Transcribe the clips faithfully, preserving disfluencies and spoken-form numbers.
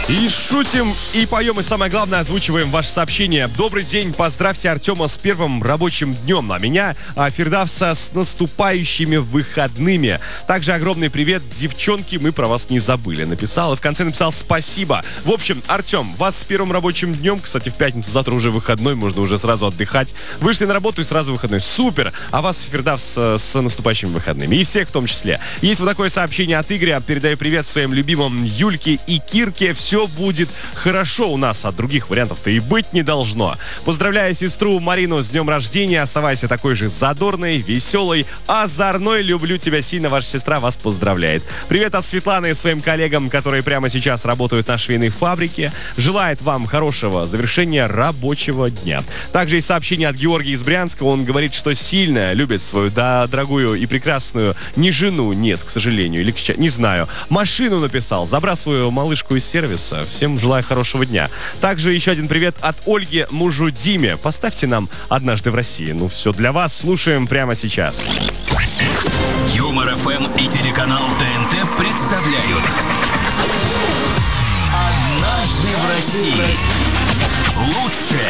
И шутим, и поем, и самое главное, озвучиваем ваше сообщение. Добрый день, поздравьте Артема с первым рабочим днем. А меня, Фирдавса, с наступающими выходными. Также огромный привет, девчонки, мы про вас не забыли. Написал и в конце написал спасибо. В общем, Артем, вас с первым рабочим днем. Кстати, в пятницу, завтра уже выходной, можно уже сразу отдыхать. Вышли на работу и сразу выходной. Супер! А вас, Фирдавс, с наступающими выходными. И всех в том числе. Есть вот такое сообщение от Игоря. Передаю привет своим любимым Юльке и Кирке. Все будет хорошо у нас, от других вариантов-то и быть не должно. Поздравляю сестру Марину с днем рождения. Оставайся такой же задорной, веселой, озорной. Люблю тебя сильно, ваша сестра вас поздравляет. Привет от Светланы и своим коллегам, которые прямо сейчас работают на швейной фабрике. Желает вам хорошего завершения рабочего дня. Также есть сообщение от Георгия из Брянска. Он говорит, что сильно любит свою да, дорогую и прекрасную не жену, нет, к сожалению, или к счастью, не знаю, машину написал. Забрасываю малышку из сервиса. Всем желаю хорошего дня. Также еще один привет от Ольги мужу Диме. Поставьте нам «Однажды в России». Ну, все для вас. Слушаем прямо сейчас. Юмор эф эм и телеканал ТНТ представляют «Однажды в России». Лучшее.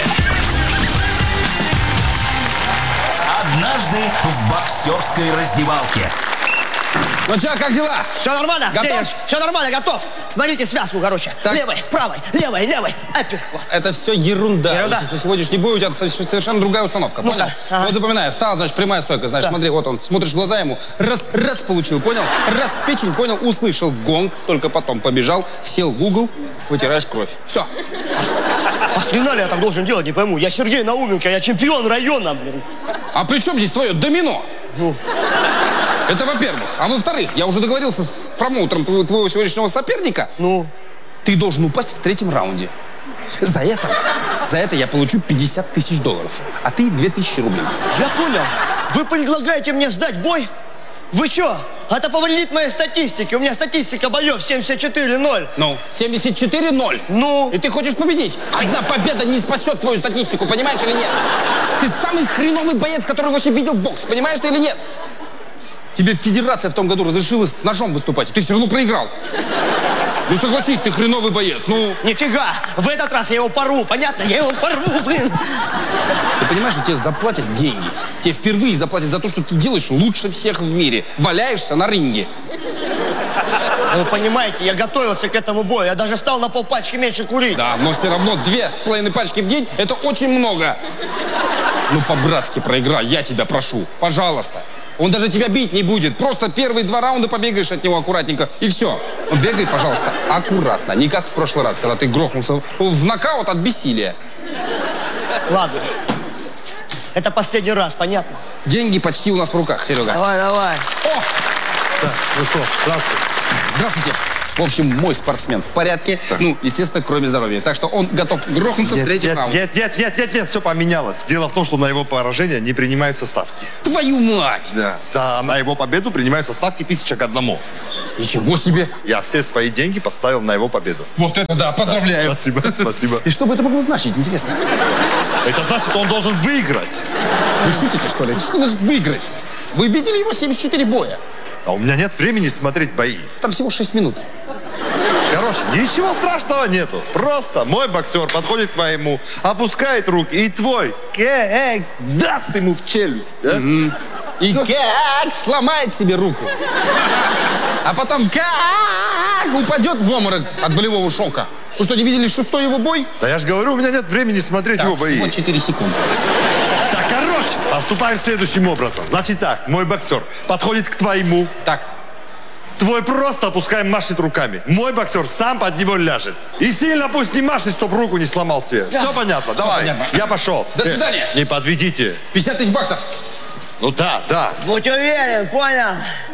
Однажды в боксерской раздевалке. Ну чё, как дела? Все нормально? Готов? Все нормально, готов. Смотрите связку, короче. Так. Левой, правой, левой, левой. Апперкот. Это все ерунда. Ерунда. На сегодняшний бой у тебя совершенно другая установка, Ну понял? да, ага. Вот запоминай, встал, значит, прямая стойка, значит, Да. смотри, вот он, смотришь в глаза ему, раз, раз получил, понял? Раз в печень, понял, услышал гонг, только потом побежал, сел в угол, вытираешь кровь. Все. А с хрена ли я так должен делать, не пойму. Я Сергей Науменко, я чемпион района, блин. А при чем здесь твое домино? Ну. Это во-первых. А во-вторых, я уже договорился с промоутером твоего, твоего сегодняшнего соперника. Ну? Ты должен упасть в третьем раунде. За это, за это я получу пятьдесят тысяч долларов, а ты две тысячи рублей. Я понял. Вы предлагаете мне сдать бой? Вы чё? Это повредит моей статистике. У меня статистика боев семьдесят четыре ноль. Ну, семьдесят четыре ноль. Ну? И ты хочешь победить? Одна победа не спасет твою статистику, понимаешь или нет? Ты самый хреновый боец, который вообще видел бокс, понимаешь ты или нет? Тебе федерация в том году разрешила с ножом выступать, ты все равно проиграл. Ну согласись, ты хреновый боец, ну... Нифига, в этот раз я его порву, понятно? Я его порву, блин. Ты понимаешь, что тебе заплатят деньги. Тебе впервые заплатят за то, что ты делаешь лучше всех в мире. Валяешься на ринге. Вы понимаете, я готовился к этому бою. Я даже стал на полпачки меньше курить. Да, но все равно две с половиной пачки в день – это очень много. Ну, по-братски проиграй, я тебя прошу. Пожалуйста. Он даже тебя бить не будет. Просто первые два раунда побегаешь от него аккуратненько, и все. Ну, бегай, пожалуйста, аккуратно. Не как в прошлый раз, когда ты грохнулся в нокаут от бессилия. Ладно. Это последний раз, понятно? Деньги почти у нас в руках, Серега. Давай, давай. О! Так, ну что, здравствуйте. Здравствуйте. В общем, мой спортсмен в порядке. Так. Ну, естественно, кроме здоровья. Так что он готов грохнуться в третьем нет, раунде. нет, нет, нет, нет, нет, все поменялось. Дело в том, что на его поражение не принимаются ставки. Твою мать! Да. Да, на его победу принимаются ставки тысяча к одному. Ничего себе! Я все свои деньги поставил на его победу. Вот это да, поздравляю. Спасибо, спасибо. И что бы это могло значить, интересно? Это значит, он должен выиграть. Вы шутите, что ли? Что значит выиграть? Вы видели его семьдесят четыре боя? А у меня нет времени смотреть бои. Там всего шесть минут. Короче, ничего страшного нету. Просто мой боксер подходит к твоему, опускает руки, и твой кэк даст ему в челюсть. Да? Mm-hmm. И как сломает себе руку. А потом как упадет в обморок от болевого шока. Вы что, не видели шестой его бой? Да я же говорю, у меня нет времени смотреть Так, его бои. всего четыре секунды. Так, короче, поступаем следующим образом. Значит так, мой боксер подходит к твоему. Так. Твой просто опускаем, машет руками. Мой боксер сам под него ляжет. И сильно пусть не машет, чтобы руку не сломал себе. Да. Все понятно? Все давай. понятно. Я пошел. До свидания. Э, не подведите. пятьдесят тысяч баксов. Ну да, да. Будь уверен, понял?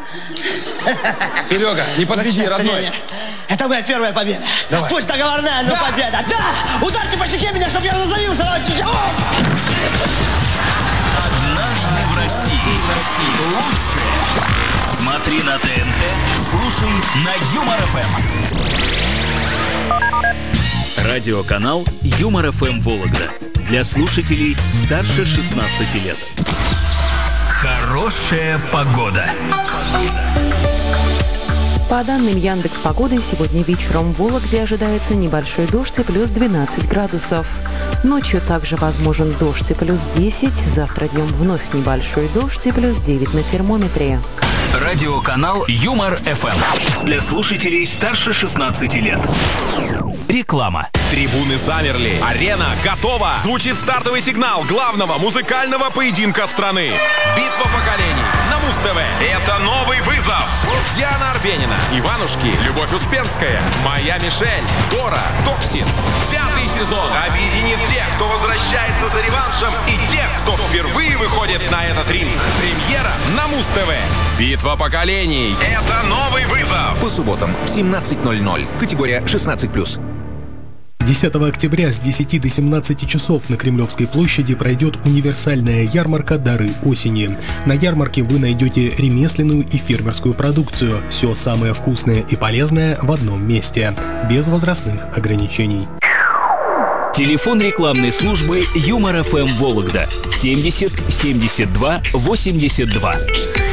Серега, не подведи, родной. Это моя первая победа. Давай. Пусть договорная, но Да. победа. Да! Ударьте по щеке меня, чтобы я разозлился. Давайте. Однажды в России. Лучшее. Смотри на ТНТ, слушай на Юмор эф эм. Радиоканал Юмор эф эм Вологда. Для слушателей старше шестнадцати лет. Хорошая погода. По данным Яндекс.Погоды, сегодня вечером в Вологде ожидается небольшой дождь и плюс двенадцать градусов. Ночью также возможен дождь и плюс десять. Завтра днем вновь небольшой дождь и плюс девять на термометре. Радиоканал Юмор эф эм. Для слушателей старше шестнадцати лет. Реклама. Трибуны замерли. Арена готова. Звучит стартовый сигнал главного музыкального поединка страны. Битва поколений на Муз-ТВ. Это новый вызов. Диана Арбенина, Иванушки, Любовь Успенская, Моя Мишель, Дора, Токсис. Пятый сезон объединит тех, кто возвращается за реваншем, и тех, кто впервые выходит на этот ринг. Премьера на Муз-ТВ. Битва поколений. Это новый вызов. По субботам в семнадцать ноль ноль. Категория шестнадцать плюс. десятого октября с десяти до семнадцати часов на Кремлевской площади пройдет универсальная ярмарка «Дары осени». На ярмарке вы найдете ремесленную и фермерскую продукцию. Все самое вкусное и полезное в одном месте. Без возрастных ограничений. Телефон рекламной службы Юмор эф эм Вологда семьдесят семьдесят два восемьдесят два.